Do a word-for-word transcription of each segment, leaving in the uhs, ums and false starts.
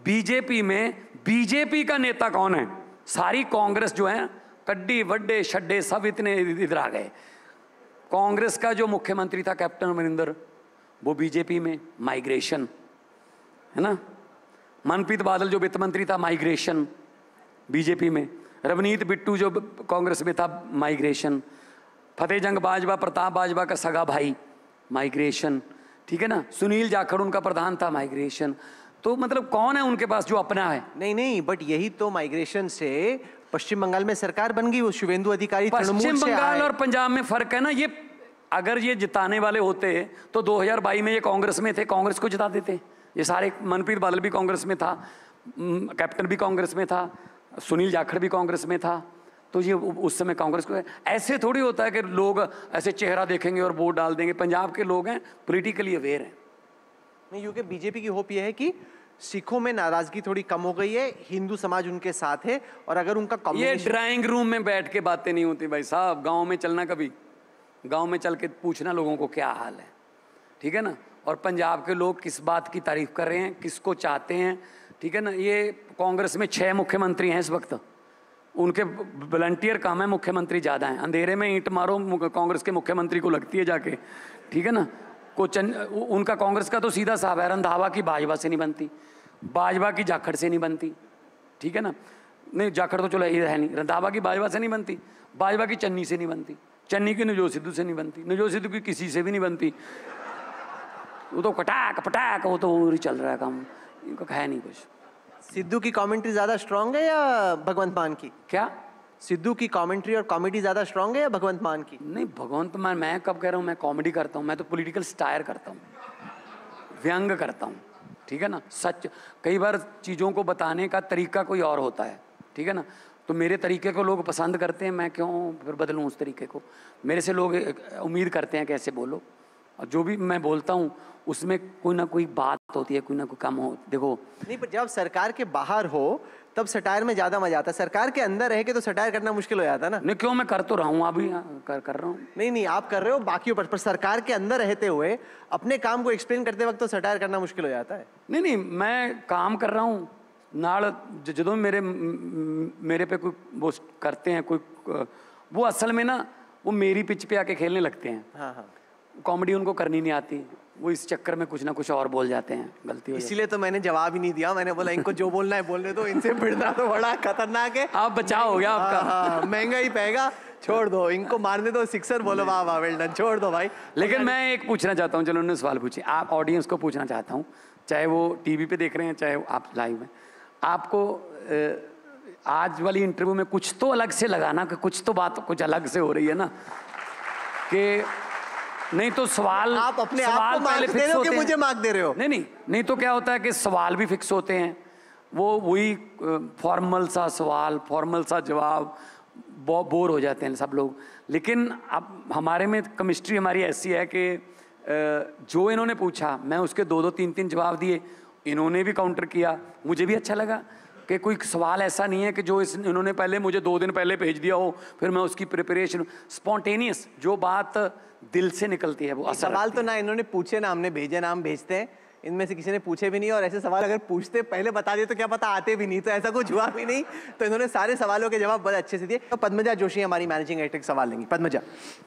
BJP में BJP का नेता कौन है? सारी कांग्रेस जो है कड्डी वड्डे शड्डे सब इतने इधर आ गए। कांग्रेस का जो मुख्यमंत्री था कैप्टन अमरिंदर, वो बीजेपी में, माइग्रेशन है ना। मनप्रीत बादल जो वित्त मंत्री था, माइग्रेशन बीजेपी में। रवनीत बिट्टू जो कांग्रेस में था, माइग्रेशन। फतेह जंग बाजवा, प्रताप बाजवा का सगा भाई, माइग्रेशन, ठीक है ना। सुनील जाखड़ उनका प्रधान था, माइग्रेशन। तो मतलब कौन है उनके पास जो अपना है? नहीं नहीं, बट यही तो माइग्रेशन से पश्चिम बंगाल में सरकार बन गई, वो शुभेंदु अधिकारी पश्चिम बंगाल और पंजाब में फर्क है ना। ये अगर ये जिताने वाले होते तो दो हज़ार बाईस में ये कांग्रेस में थे, कांग्रेस को जिता देते। ये सारे, मनप्रीत बादल भी कांग्रेस में था, कैप्टन भी कांग्रेस में था, सुनील जाखड़ भी कांग्रेस में था, तो ये उस समय कांग्रेस को। ऐसे थोड़ी होता है कि लोग ऐसे चेहरा देखेंगे और वोट डाल देंगे। पंजाब के लोग हैं, पॉलिटिकली अवेयर हैं। नहीं, क्योंकि बीजेपी की होप यह है कि सिखों में नाराजगी थोड़ी कम हो गई है, हिंदू समाज उनके साथ है, और अगर उनका ये ड्राइंग रूम में बैठ के बातें नहीं होती भाई साहब। गांव में चलना, कभी गांव में चल के पूछना लोगों को क्या हाल है, ठीक है ना। और पंजाब के लोग किस बात की तारीफ कर रहे हैं, किसको चाहते हैं, ठीक है ना। ये कांग्रेस में छह मुख्यमंत्री हैं इस वक्त, उनके वॉलंटियर कम है, मुख्यमंत्री ज़्यादा हैं। अंधेरे में ईंट मारो कांग्रेस के मुख्यमंत्री को लगती है जाके, ठीक है ना। को चन, उनका कांग्रेस का तो सीधा साफ है, रंधावा की बाजवा से नहीं बनती, बाजवा की जाखड़ से नहीं बनती, ठीक है ना। नहीं, जाखड़ तो चलो ये है नहीं, रंधावा की बाजवा से नहीं बनती, बाजवा की चन्नी से नहीं बनती, चन्नी की नवजोत सिद्धू से नहीं बनती, नवजोत सिद्धू की किसी से भी नहीं बनती। वो तो कटाक पटाक, वो तो और ही चल रहा है काम, इनका है नहीं कुछ। सिद्धू की कमेंट्री ज्यादा स्ट्रांग है या भगवंत मान की? क्या सिद्धू की कमेंट्री और कॉमेडी ज्यादा स्ट्रांग है या भगवंत मान की? नहीं, भगवंत मान मैं कब कह रहा हूँ, मैं कॉमेडी करता हूँ, मैं तो पॉलिटिकल स्टायर करता हूँ, व्यंग करता हूँ, ठीक है ना। सच, कई बार चीज़ों को बताने का तरीका कोई और होता है, ठीक है ना। तो मेरे तरीके को लोग पसंद करते हैं, मैं क्यों फिर बदलूँ उस तरीके को। मेरे से लोग उम्मीद करते हैं कैसे बोलो, और जो भी मैं बोलता हूँ उसमें कोई ना कोई बात होती है, कोई ना कोई कम हो। देखो नहीं, पर जब सरकार के बाहर हो तब सटायर में ज्यादा मजा आता है, सरकार के अंदर रह के तो सटायर करना मुश्किल हो जाता है ना। नहीं, क्यों, मैं कर तो रहा हूँ, अभी कर कर रहा हूँ। नहीं नहीं, आप कर रहे हो बाकी पर, पर सरकार के अंदर रहते हुए अपने काम को एक्सप्लेन करते वक्त तो सटायर करना मुश्किल हो जाता है। नहीं नहीं, मैं काम कर रहा हूँ नाल, जो मेरे मेरे पे कोई वो करते हैं कोई, वो असल में ना वो मेरी पिच पे आके खेलने लगते हैं। हाँ हाँ, कॉमेडी उनको करनी नहीं आती, वो इस चक्कर में कुछ ना कुछ और बोल जाते हैं, गलती हो जाती है। इसीलिए तो मैंने जवाब ही नहीं दिया, मैंने बोला इनको जो बोलना है बोलने दो, इनसे भिड़ना तो बड़ा खतरनाक है। आप बचाव हो गया आपका। हाँ, महंगा ही पेगा, छोड़ दो इनको, मारने दो सिक्सर, बोलो वाह वाह वेल डन, छोड़ दो भाई। लेकिन मैं एक पूछना चाहता हूँ, चलो उन्होंने सवाल पूछे, आप ऑडियंस को पूछना चाहता हूँ, चाहे वो टीवी पे देख रहे हैं चाहे आप लाइव में, आपको आज वाली इंटरव्यू में कुछ तो अलग से लगाना, कि कुछ तो बात कुछ अलग से हो रही है ना, कि नहीं तो सवाल आप अपने सवाल आप को पहले मार्क दे फिक्स रहे हो होते कि हैं। मुझे मार्क दे रहे हो? नहीं नहीं नहीं, तो क्या होता है कि सवाल भी फिक्स होते हैं, वो वही फॉर्मल सा सवाल, फॉर्मल सा जवाब, बहुत बोर हो जाते हैं सब लोग। लेकिन अब हमारे में केमिस्ट्री हमारी ऐसी है कि जो इन्होंने पूछा मैं उसके दो दो तीन तीन जवाब दिए, इन्होंने भी काउंटर किया, मुझे भी अच्छा लगा कि कोई सवाल ऐसा नहीं है कि जो इस इन्होंने पहले मुझे दो दिन पहले भेज दिया हो, फिर मैं उसकी प्रिपरेशन, स्पॉन्टेनियस जो बात दिल से निकलती है वो असर। सवाल तो ना इन्होंने पूछे ना हमने भेजे, ना हम भेजते हैं, इनमें से किसी ने पूछे भी नहीं, और ऐसे सवाल अगर पूछते पहले बता दिए तो क्या पता आते भी नहीं, तो ऐसा कुछ हुआ भी नहीं। तो इन्होंने सारे सवालों के जवाब बड़े अच्छे से दिए। तो पद्मजा जोशी हमारी मैनेजिंग एडिटर सवाल लेंगी। पद्मजा,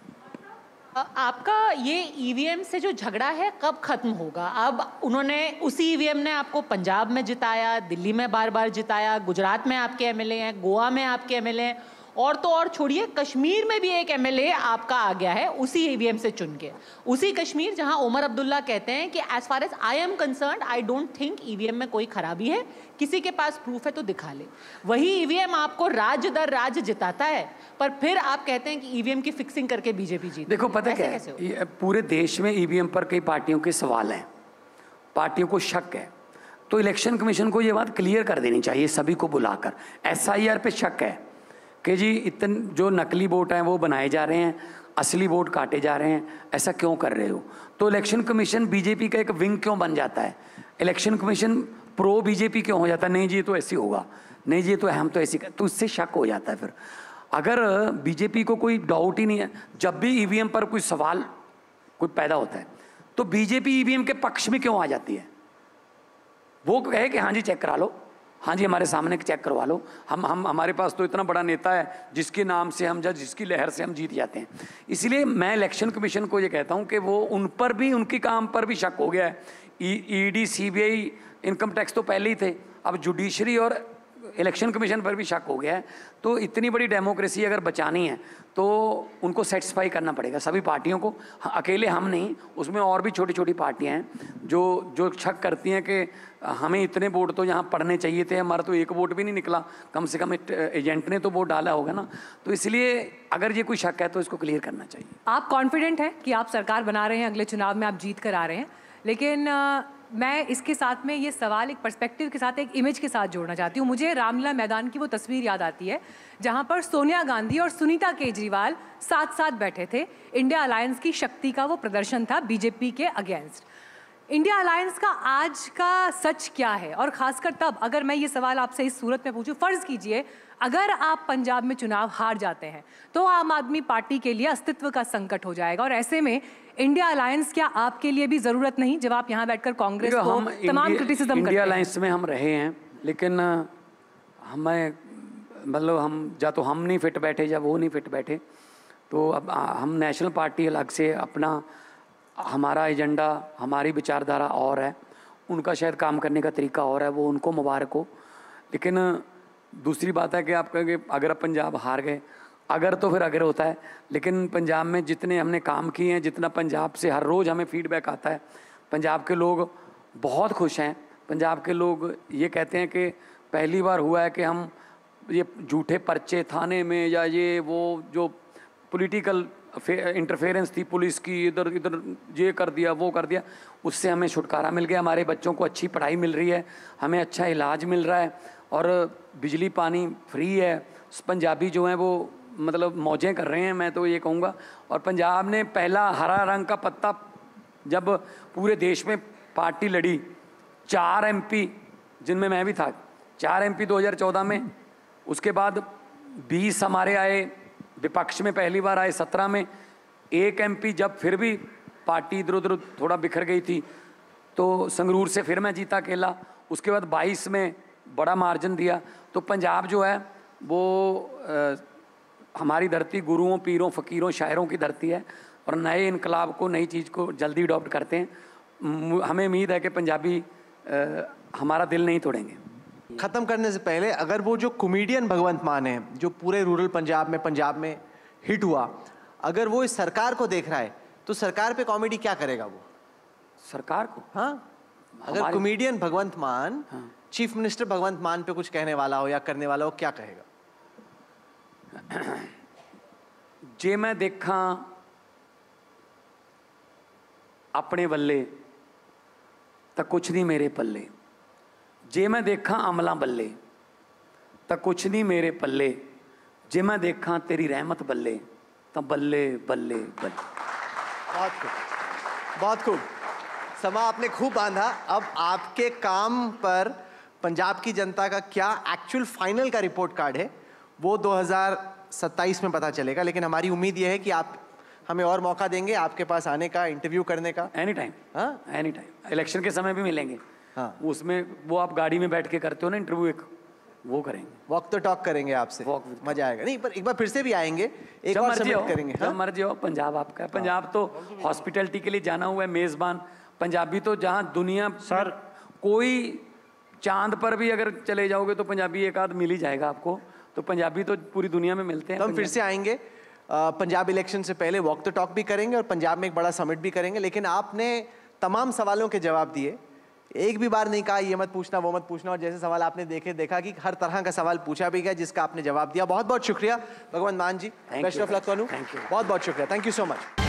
आपका ये ईवीएम से जो झगड़ा है कब खत्म होगा? अब उन्होंने, उसी ईवीएम ने आपको पंजाब में जिताया, दिल्ली में बार बार जिताया, गुजरात में आपके एमएलए हैं, गोवा में आपके एमएलए हैं, और तो और छोड़िए कश्मीर में भी एक एमएलए आपका आ गया है उसी ईवीएम से चुन के। उसी कश्मीर जहां उमर अब्दुल्ला कहते हैं कि as far as I am concerned I don't think EVM में कोई खराबी है, किसी के पास प्रूफ है तो दिखा ले। वही ईवीएम आपको राज्य दर राज्य जिताता है, पर फिर आप कहते हैं कि ईवीएम की फिक्सिंग करके बीजेपी जीती। देखो पता क्या है, पूरे देश में ईवीएम पर कई पार्टियों के सवाल हैं, पार्टियों को शक है, तो इलेक्शन कमीशन को ये बात क्लियर कर देनी चाहिए सभी को बुलाकर। एसआईआर पे शक है कि जी इतने जो नकली वोट हैं वो बनाए जा रहे हैं, असली वोट काटे जा रहे हैं, ऐसा क्यों कर रहे हो? तो इलेक्शन कमीशन बीजेपी का एक विंग क्यों बन जाता है? इलेक्शन कमीशन प्रो बीजेपी क्यों हो जाता है? नहीं जी ये तो ऐसी होगा, नहीं जी ये तो हम तो ऐसी, तो इससे शक हो जाता है। फिर अगर बीजेपी को कोई डाउट ही नहीं है, जब भी ईवीएम पर कोई सवाल कोई पैदा होता है तो बीजेपी ईवीएम के पक्ष में क्यों आ जाती है? वो कहे कि हाँ जी चेक करा लो, हाँ जी हमारे सामने चेक करवा लो, हम हम हमारे पास तो इतना बड़ा नेता है जिसके नाम से हम जज, जिसकी लहर से हम जीत जाते हैं। इसलिए मैं इलेक्शन कमीशन को ये कहता हूँ कि वो उन पर भी, उनकी काम पर भी शक हो गया है। ईडी, सीबीआई, इनकम टैक्स तो पहले ही थे, अब जुडिशरी और इलेक्शन कमीशन पर भी शक हो गया है। तो इतनी बड़ी डेमोक्रेसी अगर बचानी है तो उनको सेटिस्फाई करना पड़ेगा सभी पार्टियों को, अकेले हम नहीं, उसमें और भी छोटी छोटी पार्टियां हैं जो जो शक करती हैं कि हमें इतने वोट तो यहाँ पड़ने चाहिए थे, हमारा तो एक वोट भी नहीं निकला, कम से कम एजेंट ने तो वोट डाला होगा ना। तो इसलिए अगर ये कोई शक है तो इसको क्लियर करना चाहिए। आप कॉन्फिडेंट हैं कि आप सरकार बना रहे हैं, अगले चुनाव में आप जीत कर आ रहे हैं, लेकिन आ, मैं इसके साथ में ये सवाल एक पर्सपेक्टिव के साथ, एक इमेज के साथ जोड़ना चाहती हूँ। मुझे रामलीला मैदान की वो तस्वीर याद आती है जहाँ पर सोनिया गांधी और सुनीता केजरीवाल साथ साथ बैठे थे। इंडिया अलायंस की शक्ति का वो प्रदर्शन था बीजेपी के अगेंस्ट। इंडिया अलायंस का आज का सच क्या है? और खासकर तब अगर मैं ये सवाल आपसे इस सूरत में पूछूं, फर्ज कीजिए अगर आप पंजाब में चुनाव हार जाते हैं तो आम आदमी पार्टी के लिए अस्तित्व का संकट हो जाएगा, और ऐसे में इंडिया अलायंस क्या आपके लिए भी जरूरत नहीं जब आप यहाँ बैठकर कांग्रेस को तमाम क्रिटिसिज्म करते हैं? इंडिया अलायंस में हम रहे हैं, लेकिन हमें मतलब हम या तो हम नहीं फिट बैठे या वो नहीं फिट बैठे, तो अब हम नेशनल पार्टी अलग से अपना, हमारा एजेंडा, हमारी विचारधारा और है, उनका शायद काम करने का तरीका और है, वो उनको मुबारक हो। लेकिन दूसरी बात है कि आप कहेंगे अगर पंजाब हार गए, अगर तो फिर अगर होता है, लेकिन पंजाब में जितने हमने काम किए हैं, जितना पंजाब से हर रोज़ हमें फीडबैक आता है, पंजाब के लोग बहुत खुश हैं। पंजाब के लोग ये कहते हैं कि पहली बार हुआ है कि हम ये झूठे पर्चे थाने में या ये वो जो पॉलिटिकल इंटरफेरेंस थी पुलिस की, इधर इधर ये कर दिया वो कर दिया, उससे हमें छुटकारा मिल गया। हमारे बच्चों को अच्छी पढ़ाई मिल रही है, हमें अच्छा इलाज मिल रहा है और बिजली पानी फ्री है। पंजाबी जो हैं वो मतलब मौजें कर रहे हैं, मैं तो ये कहूँगा। और पंजाब ने पहला हरा रंग का पत्ता जब पूरे देश में पार्टी लड़ी, चार एमपी जिनमें मैं भी था, चार एमपी दो हज़ार चौदह में, उसके बाद बीस हमारे आए, विपक्ष में पहली बार आए सत्रह में, एक एमपी जब फिर भी पार्टी इधर उधर थोड़ा बिखर गई थी तो संगरूर से फिर मैं जीता अकेला, उसके बाद बाईस में बड़ा मार्जिन दिया। तो पंजाब जो है वो आ, हमारी धरती गुरुओं, पीरों, फ़कीरों, शायरों की धरती है और नए इनकलाब को, नई चीज़ को जल्दी अडॉप्ट करते हैं। हमें उम्मीद है कि पंजाबी आ, हमारा दिल नहीं तोड़ेंगे। खत्म करने से पहले, अगर वो जो कॉमेडियन भगवंत मान है जो पूरे रूरल पंजाब में पंजाब में हिट हुआ, अगर वो इस सरकार को देख रहा है तो सरकार पे कॉमेडी क्या करेगा वो? सरकार को? हाँ, अगर कॉमेडियन भगवंत मान, हाँ। चीफ मिनिस्टर भगवंत मान पे कुछ कहने वाला हो या करने वाला हो, क्या कहेगा? जे मैं देखा अपने बल्ले तो कुछ नहीं मेरे पल्ले, जे मैं देखा अमला बल्ले तो कुछ नहीं मेरे पल्ले, जे मैं देखा तेरी रहमत बल्ले तो बल्ले बल्ले बल्ले। बहुत खूब, बहुत खूब। समा आपने खूब बांधा। अब आपके काम पर पंजाब की जनता का क्या एक्चुअल फाइनल का रिपोर्ट कार्ड है वो दो हज़ार सत्ताईस में पता चलेगा, लेकिन हमारी उम्मीद यह है कि आप हमें और मौका देंगे आपके पास आने का, इंटरव्यू करने का। एनी टाइम, हाँ एनी टाइम, इलेक्शन के समय भी मिलेंगे। हाँ, उसमें वो आप गाड़ी में बैठ के करते हो ना इंटरव्यू, एक वो करेंगे, वॉक तो टॉक करेंगे आपसे, मजा आएगा। नहीं पर एक बार फिर से भी आएंगे, एक बार सबमिट करेंगे। जब मर्जी हो, पंजाब आपका है। पंजाब तो हॉस्पिटैलिटी के लिए जाना हुआ है, मेजबान। पंजाबी तो जहाँ दुनिया सर कोई चांद पर भी अगर चले जाओगे तो पंजाबी एक आध मिल ही जाएगा आपको। तो पंजाबी तो पूरी दुनिया में मिलते हैं। तो हम फिर से आएंगे, पंजाब इलेक्शन से पहले वॉक द टॉक भी करेंगे और पंजाब में एक बड़ा समिट भी करेंगे। लेकिन आपने तमाम सवालों के जवाब दिए, एक भी बार नहीं कहा ये मत पूछना वो मत पूछना, और जैसे सवाल आपने देखे देखा कि हर तरह का सवाल पूछा भी गया जिसका आपने जवाब दिया। बहुत बहुत शुक्रिया भगवंत मान जी, बेस्ट ऑफ लक। बहुत बहुत शुक्रिया, थैंक यू सो मच।